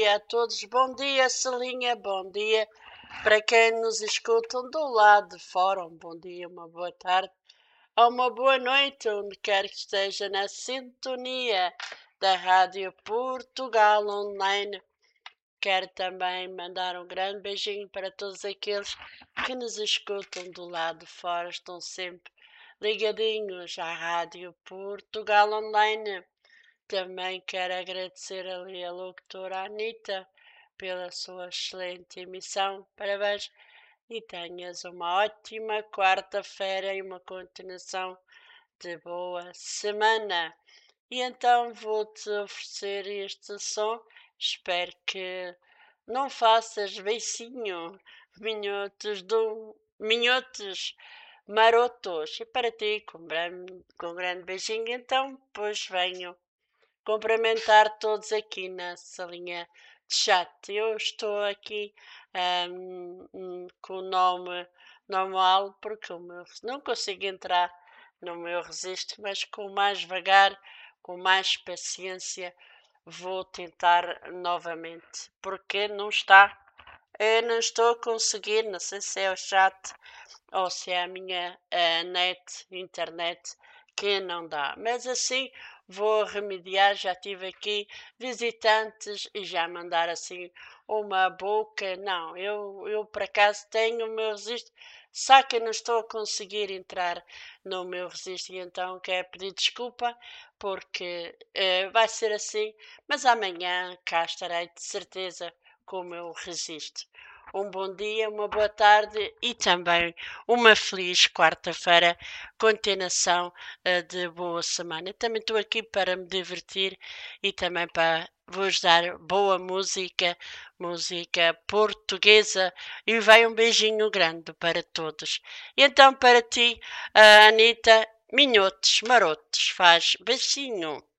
dia a todos. Bom dia, Celinha. Bom dia para quem nos escutam do lado de fora. Um bom dia, uma boa tarde ou uma boa noite, onde quer que esteja na sintonia da Rádio Portugal Online. Quero também mandar um grande beijinho para todos aqueles que nos escutam do lado de fora. Estão sempre ligadinhos à Rádio Portugal Online. Também quero agradecer ali a locutora Anita pela sua excelente emissão. Parabéns e tenhas uma ótima quarta-feira e uma continuação de boa semana. E então vou-te oferecer este som. Espero que não faças beicinho, minhotos marotos. E para ti, com um grande beijinho, então, pois venho cumprimentar todos aqui na salinha de chat. Eu estou aqui com o nome normal porque não consigo entrar no meu registro, mas com mais devagar, com mais paciência, vou tentar novamente. Porque não está? Eu não estou a conseguir, não sei se é o chat ou se é a minha internet que não dá. Mas assim vou remediar, já tive aqui visitantes e já mandar assim uma boca. Não, eu por acaso tenho o meu registro, só que não estou a conseguir entrar no meu registro e então quero pedir desculpa porque vai ser assim, mas amanhã cá estarei de certeza com o meu registro. Um bom dia, uma boa tarde e também uma feliz quarta-feira, continuação de boa semana. Eu também estou aqui para me divertir e também para vos dar boa música, música portuguesa, e vai um beijinho grande para todos. E então para ti, Anitta, minhotos marotos, faz beijinho.